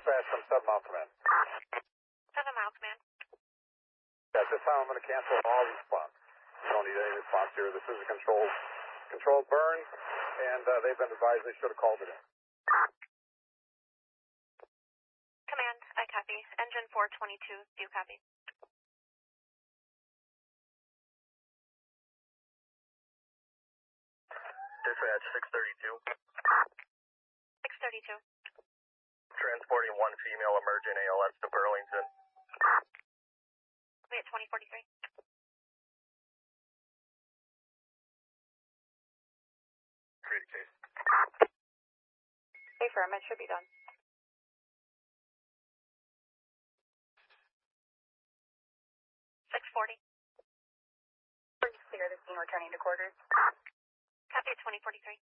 dispatch from 7 Mile Command. 7 Mile Command. Yeah, at this time I'm going to cancel all response. You don't need any response here. This is a controlled burn, and they've been advised they should have called it in. Command, I copy. Engine 422, do you copy? Dispatch 632. 632. Transporting one female emergent ALS to Burlington. Wait, 2043. Create a case. Affirm, it should be done. 640. Clear the scene, returning to quarters. Copy 2043.